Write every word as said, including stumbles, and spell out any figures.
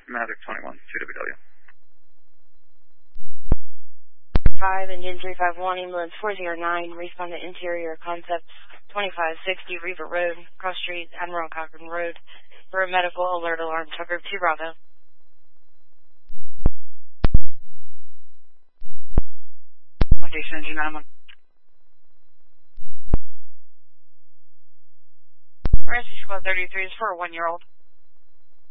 Maverick twenty-one, two W W. five, engine three five one, ambulance four zero nine, respond to interior concepts twenty-five sixty, Riva Road, cross street, Admiral Cochran Road, for a medical alert alarm, truck group two Bravo. Location engine nine one. Rescue Squad thirty-three is for a one-year-old.